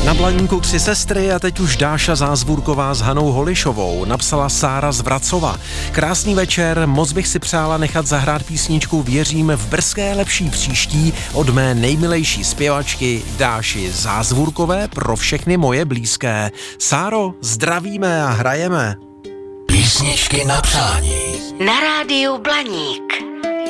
Na Blaníku 3 sestry a teď už Dáša Zázvůrková s Hanou Holišovou, napsala Sára z Vracova. Krásný večer, moc bych si přála nechat zahrát písničku Věřím v brzké lepší příští od mé nejmilejší zpěvačky Dáši Zázvůrkové pro všechny moje blízké. Sáro, zdravíme a hrajeme. Písničky na přání. Na rádiu Blaník.